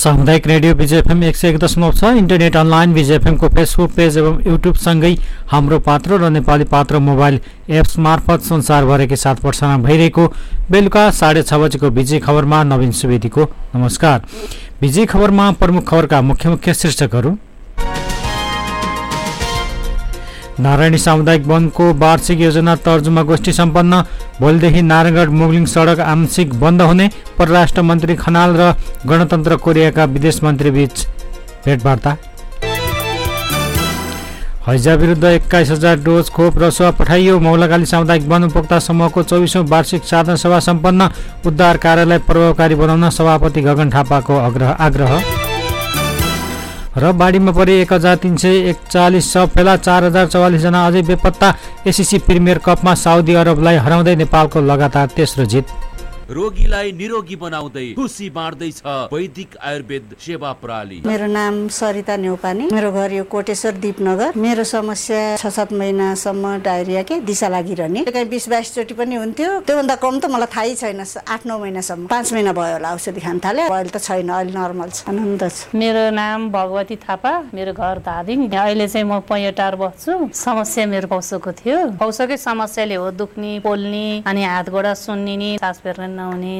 सामुदायिक radio BJFM 101.6 internet online BJFM को Facebook page एवं युट्युब सँगै हाम्रो पात्र र नेपाली पात्र मोबाइल एप्स मार्फत संसारभरकै साथ प्रसारण भइरहेको बेलुका 6:30 बजेको बिजी खबरमा नवीन सुवेदीको नमस्कार। बिजी खबरमा प्रमुख खबरका मुख्य शीर्षकहरू। नारायणी सामुदायिक वनको वार्षिक योजना तर्जुमा गोष्ठी सम्पन्न। भोलिदेखि नारायणगढ मुगलिङ सडक आंशिक बन्द हुने। परराष्ट्र मन्त्री खनाल र गणतन्त्र कोरियाका विदेश मन्त्री बीच भेटवार्ता। हैजा विरुद्ध 21,000 डोज खोप रसुवा पठाइयो। मौलाकाली सामुदायिक वन उपभोक्ता समूहको 24औं वार्षिक साधना सभा सम्पन्न। उद्धार कार्यलाई प्रभावकारी बनाउन सभापति गगन थापाको आग्रह। र बाढीमा परि 1,341 शव फेला, 4,044 जना अझै बेपत्ता। एसिसी प्रिमियर कपमा साउदी अरबलाई हराउँदै नेपालको लगातार तेस्रो जित। रोगीलाई निरोगी बनाउँदै खुसी बाँड्दैछ वैदिक आयुर्वेद सेवा प्रणाली। मेरो नाम सरिता न्यौपाने, मेरो घर यो कोटेश्वर दीपनगर। मेरो समस्या 6-7 महिनासम्म डायरिया के दिशा लागिरहने, कहीँ 20-22 चोटि पनि हुन्थ्यो। त्योभन्दा कम त मलाई थाहै छैन। 8-9 महिनासम्म, 5 महिना भयो होला औषधि खान थाले। अहिले त छैन, अहिले नर्मल छ, आनन्द छ। मेरो नाम भगवती थापा, मेरो घर धादिङ। अहिले चाहिँ म पैटार बस्छु। समस्या मेरो पौसोको थियो। पौसोकै समस्याले हो दुख्ने, पोल्ने, अनि हात गोडा सुन्निने, सास फेर्न नहुने,